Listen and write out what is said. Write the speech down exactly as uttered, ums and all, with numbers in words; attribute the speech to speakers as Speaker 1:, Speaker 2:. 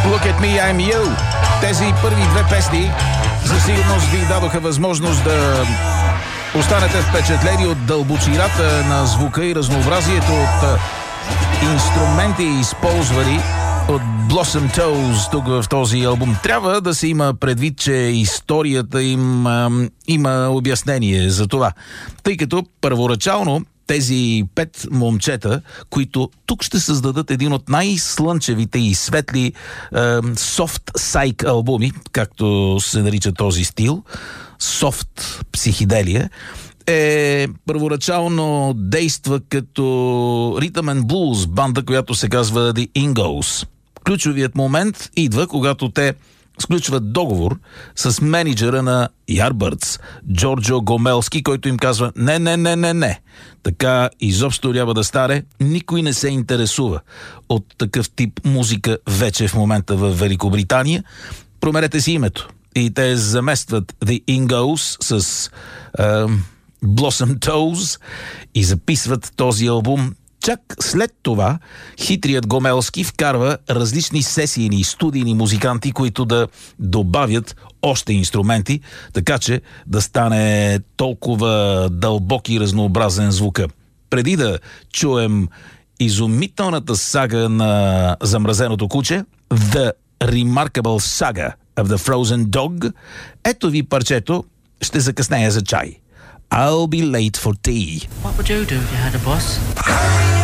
Speaker 1: Look at me, I'm you. Тези първи две песни за сигурност ви дадоха възможност да останете впечатлени от дълбочината на звука и разнообразието от инструменти, използвани от Blossom Toes тук в този албум. Трябва да се има предвид, че историята им а, има обяснение за това. Тъй като първорачално тези пет момчета, които тук ще създадат един от най-слънчевите и светли софт сайк албуми, както се нарича този стил, софт психоделия, е първоначално действа като Rhythm and Blues банда, която се казва The Ingos. Ключовият момент идва, когато те сключват договор с менеджера на Yardbirds, Джорджо Гомелски, който им казва: не, не, не, не, не. Така изобщо трябва да стане. Никой не се интересува от такъв тип музика вече в момента в Великобритания. Променете си името. И те заместват The Ingos с е, Blossom Toes и записват този албум. Чак след това хитрият Гомелски вкарва различни сесийни и студийни музиканти, които да добавят още инструменти, така че да стане толкова дълбок и разнообразен звука. Преди да чуем изумителната сага на замразеното куче, The Remarkable Saga of the Frozen Dog, ето ви парчето "Ще закъснея за чай". I'll be late for tea.
Speaker 2: What would you do if you had a boss?